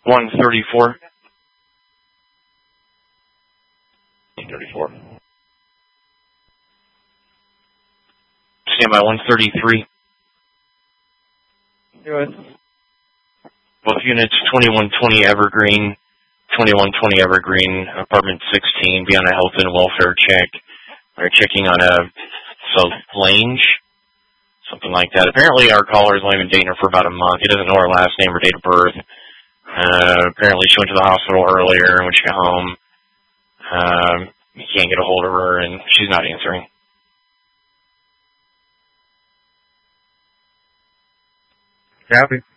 134. 134. Stand by 133. Good. Both units, 2120 Evergreen, 2120 Evergreen, apartment 16, be on a health and welfare check. They're checking on a Solange, something like that. Apparently our caller has only been dating her for about a month. He doesn't know her last name or date of birth. Apparently she went to the hospital earlier, and when she got home, he can't get a hold of her, and she's not answering. Copy.